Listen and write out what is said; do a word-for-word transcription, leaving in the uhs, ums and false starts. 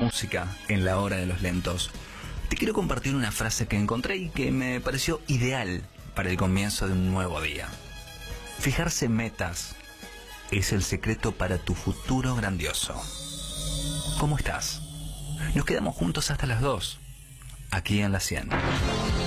música en la hora de los lentos. Te quiero compartir una frase que encontré y que me pareció ideal para el comienzo de un nuevo día. Fijarse metas es el secreto para tu futuro grandioso. ¿Cómo estás? Nos quedamos juntos hasta las dos, aquí en La cien.